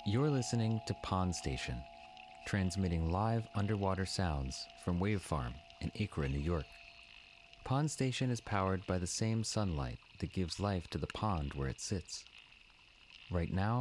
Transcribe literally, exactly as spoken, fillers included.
You're listening to Pond Station, transmitting live underwater sounds from Wave Farm in Acra, New York. Pond Station is powered by the same sunlight that gives life to the pond where it sits. Right now,